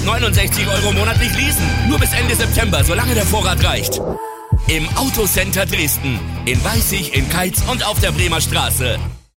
69 € monatlich leasen. Nur bis Ende September, solange der Vorrat reicht. Im Autocenter Dresden. In Weißig, in Keitz und auf der Bremer Straße.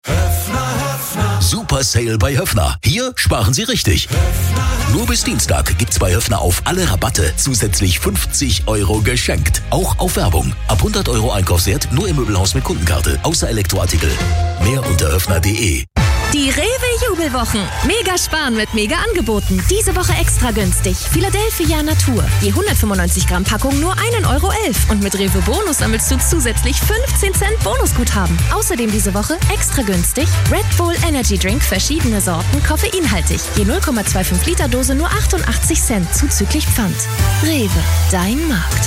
Super Sale bei Höffner. Hier sparen Sie richtig. Nur bis Dienstag gibt's bei Höffner auf alle Rabatte zusätzlich 50 € geschenkt. Auch auf Werbung. Ab 100 € Einkaufswert nur im Möbelhaus mit Kundenkarte. Außer Elektroartikel. Mehr unter höffner.de. Die Rewe-Jubelwochen. Mega sparen mit Mega-Angeboten. Diese Woche extra günstig. Philadelphia Natur. Die 195 Gramm Packung nur 1,11 € Und mit Rewe Bonus sammelst du zusätzlich 15 Cent Bonusguthaben. Außerdem diese Woche extra günstig Red Bull Energy Drink, verschiedene Sorten, koffeinhaltig. Je 0,25 Liter Dose nur 88 Cent zuzüglich Pfand. Rewe, dein Markt.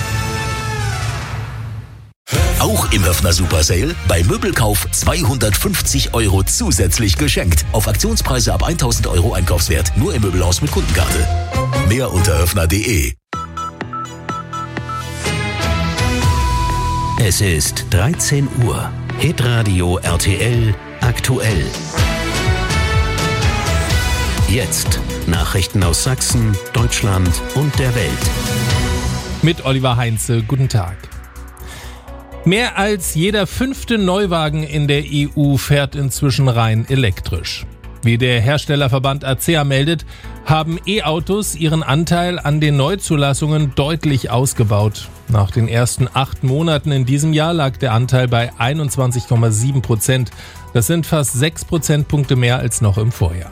Auch im Höffner Super Sale bei Möbelkauf 250 € zusätzlich geschenkt. Auf Aktionspreise ab 1000 € Einkaufswert. Nur im Möbelhaus mit Kundenkarte. Mehr unter höffner.de. Es ist 13 Uhr. Hitradio RTL aktuell. Jetzt Nachrichten aus Sachsen, Deutschland und der Welt. Mit Oliver Heinze, guten Tag. Mehr als jeder 5. Neuwagen in der EU fährt inzwischen rein elektrisch. Wie der Herstellerverband ACEA meldet, haben E-Autos ihren Anteil an den Neuzulassungen deutlich ausgebaut. Nach den ersten 8 Monaten in diesem Jahr lag der Anteil bei 21,7%. Das sind fast 6 Prozentpunkte mehr als noch im Vorjahr.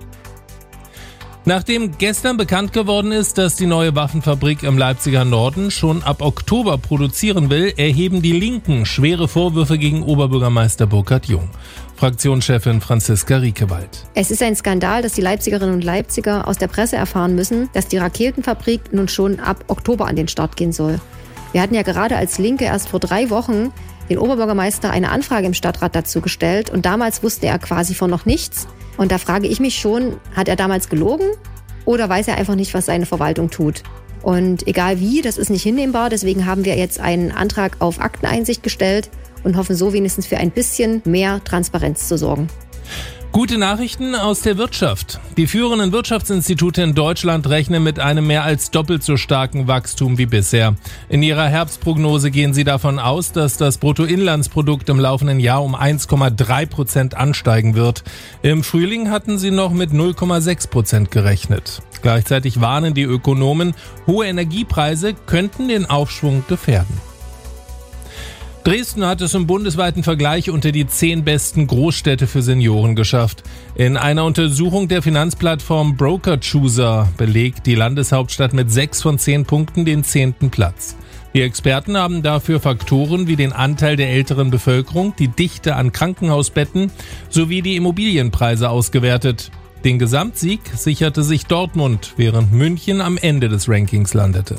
Nachdem gestern bekannt geworden ist, dass die neue Waffenfabrik im Leipziger Norden schon ab Oktober produzieren will, erheben die Linken schwere Vorwürfe gegen Oberbürgermeister Burkhard Jung. Fraktionschefin Franziska Riekewald. Es ist ein Skandal, dass die Leipzigerinnen und Leipziger aus der Presse erfahren müssen, dass die Raketenfabrik nun schon ab Oktober an den Start gehen soll. Wir hatten ja gerade als Linke erst vor 3 Wochen den Oberbürgermeister eine Anfrage im Stadtrat dazu gestellt und damals wusste er quasi von noch nichts. Und da frage ich mich schon, hat er damals gelogen oder weiß er einfach nicht, was seine Verwaltung tut? Und egal wie, das ist nicht hinnehmbar. Deswegen haben wir jetzt einen Antrag auf Akteneinsicht gestellt und hoffen so wenigstens für ein bisschen mehr Transparenz zu sorgen. Gute Nachrichten aus der Wirtschaft. Die führenden Wirtschaftsinstitute in Deutschland rechnen mit einem mehr als doppelt so starken Wachstum wie bisher. In ihrer Herbstprognose gehen sie davon aus, dass das Bruttoinlandsprodukt im laufenden Jahr um 1,3% ansteigen wird. Im Frühling hatten sie noch mit 0,6% gerechnet. Gleichzeitig warnen die Ökonomen, hohe Energiepreise könnten den Aufschwung gefährden. Dresden hat es im bundesweiten Vergleich unter die 10 besten Großstädte für Senioren geschafft. In einer Untersuchung der Finanzplattform Broker Chooser belegt die Landeshauptstadt mit 6 von 10 Punkten den 10. Platz. Die Experten haben dafür Faktoren wie den Anteil der älteren Bevölkerung, die Dichte an Krankenhausbetten sowie die Immobilienpreise ausgewertet. Den Gesamtsieg sicherte sich Dortmund, während München am Ende des Rankings landete.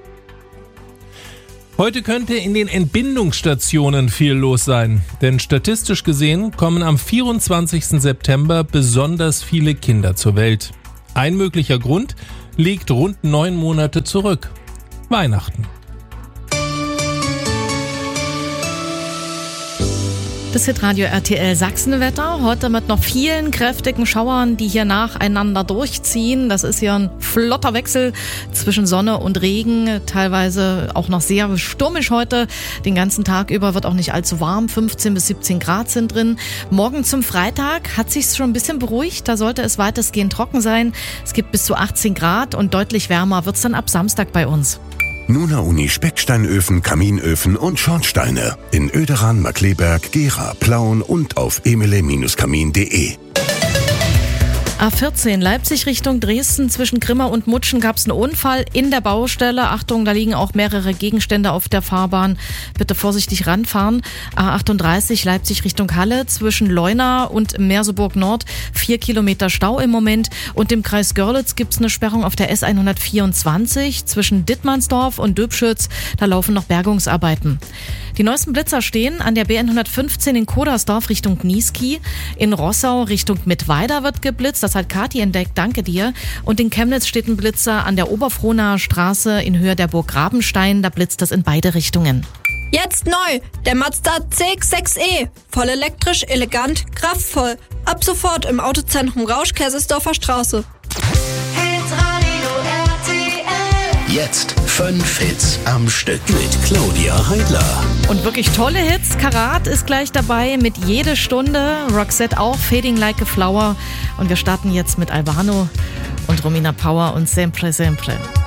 Heute könnte in den Entbindungsstationen viel los sein, denn statistisch gesehen kommen am 24. September besonders viele Kinder zur Welt. Ein möglicher Grund liegt rund 9 Monate zurück: Weihnachten. Das Hitradio RTL Sachsenwetter. Heute mit noch vielen kräftigen Schauern, die hier nacheinander durchziehen. Das ist ja ein flotter Wechsel zwischen Sonne und Regen. Teilweise auch noch sehr stürmisch heute. Den ganzen Tag über wird auch nicht allzu warm. 15 bis 17 Grad sind drin. Morgen zum Freitag hat sich's schon ein bisschen beruhigt. Da sollte es weitestgehend trocken sein. Es gibt bis zu 18 Grad und deutlich wärmer wird's dann ab Samstag bei uns. Nuna Uni Specksteinöfen, Kaminöfen und Schornsteine. In Oederan, Markleberg, Gera, Plauen und auf emile-kamin.de. A14 Leipzig Richtung Dresden. Zwischen Grimma und Mutschen gab es einen Unfall in der Baustelle. Achtung, da liegen auch mehrere Gegenstände auf der Fahrbahn. Bitte vorsichtig ranfahren. A38 Leipzig Richtung Halle. Zwischen Leuna und Merseburg Nord 4 Kilometer Stau im Moment. Und im Kreis Görlitz gibt es eine Sperrung auf der S124. Zwischen Dittmannsdorf und Döbschütz. Da laufen noch Bergungsarbeiten. Die neuesten Blitzer stehen an der BN 115 in Kodersdorf Richtung Niesky. In Rossau Richtung Mittweida wird geblitzt. Das hat Kathi entdeckt, danke dir. Und in Chemnitz steht ein Blitzer an der Oberfrohnaer Straße in Höhe der Burg Rabenstein. Da blitzt es in beide Richtungen. Jetzt neu, der Mazda CX-6e. Voll elektrisch, elegant, kraftvoll. Ab sofort im Autozentrum Rausch, Kaisersdorfer Straße. Hitradio Jetzt 5 Hits am Stück mit Claudia Heidler. Und wirklich tolle Hits. Karat ist gleich dabei mit Jede Stunde. Roxette auch, Fading Like a Flower. Und wir starten jetzt mit Albano und Romina Power und Sempre Sempre.